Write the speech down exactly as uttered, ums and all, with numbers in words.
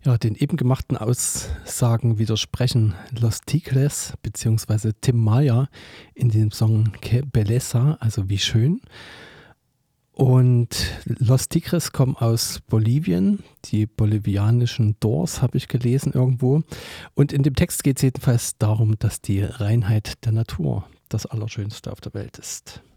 Ja, den eben gemachten Aussagen widersprechen Los Tigres bzw. Tim Maya in dem Song Que Belleza, also wie schön. Und Los Tigres kommen aus Bolivien, die bolivianischen Doors habe ich gelesen irgendwo. Und in dem Text geht es jedenfalls darum, dass die Reinheit der Natur das Allerschönste auf der Welt ist.